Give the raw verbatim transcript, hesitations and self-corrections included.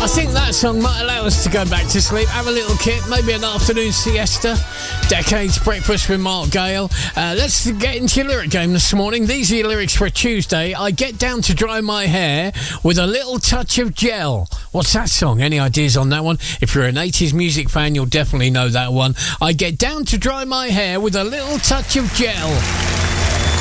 I think that song might allow us to go back to sleep, have a little kip, maybe an afternoon siesta. Decades Breakfast with Mark Gale. Uh, let's get into your lyric game this morning. These are your lyrics for a Tuesday. I get down to dry my hair with a little touch of gel. What's that song? Any ideas on that one? If you're an eighties music fan, you'll definitely know that one. I get down to dry my hair with a little touch of gel.